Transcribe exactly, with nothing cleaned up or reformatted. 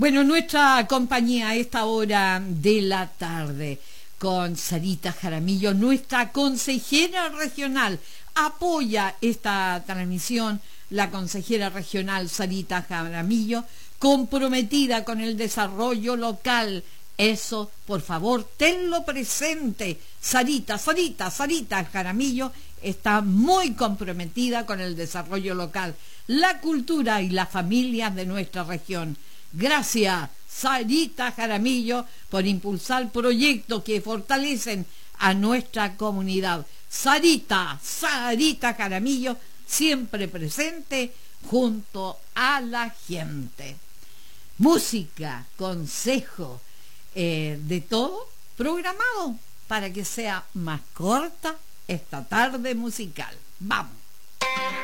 Bueno, nuestra compañía a esta hora de la tarde con Sarita Jaramillo, nuestra consejera regional. Apoya esta transmisión la consejera regional Sarita Jaramillo, comprometida con el desarrollo local. Eso, por favor, tenlo presente. Sarita, Sarita, Sarita Jaramillo está muy comprometida con el desarrollo local, la cultura y las familias de nuestra región. Gracias, Sarita Jaramillo, por impulsar proyectos que fortalecen a nuestra comunidad. Sarita, Sarita Jaramillo, siempre presente junto a la gente. Música, consejo, eh, de todo programado para que sea más corta esta tarde musical. Vamos.